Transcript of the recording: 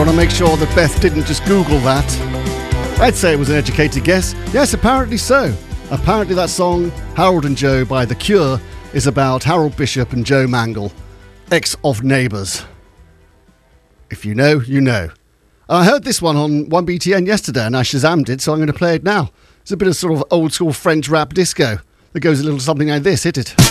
want to make sure that Beth didn't just Google that. I'd say it was an educated guess. Yes, apparently so. Apparently that song, Harold and Joe by The Cure, is about Harold Bishop and Joe Mangle, ex of Neighbours. If you know, you know. I heard this one on 1BTN yesterday and I Shazammed it, so I'm going to play it now. It's a bit of sort of old school French rap disco that goes a little something like this. Hit it.